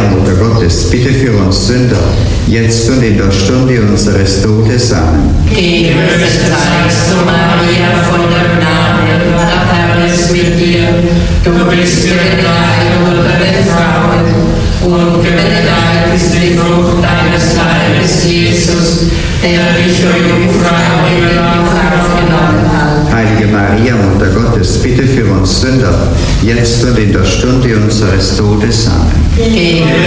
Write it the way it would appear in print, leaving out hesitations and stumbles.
Mutter Gottes, bitte für uns Sünder, jetzt und in der Stunde unseres Todes. Amen. Gegrüßet seist du, Maria, von der Gnade, der Herr ist mit dir. Du bist gebenedeit unter den Frauen, und gebenedeit ist die Frucht deines Leibes, Jesus, der dich, o Jungfrau, in den Bauch aufgenommen hat. Heilige Maria, Mutter Gottes, bitte für uns Sünder, jetzt und in der Stunde unseres Todes. Amen.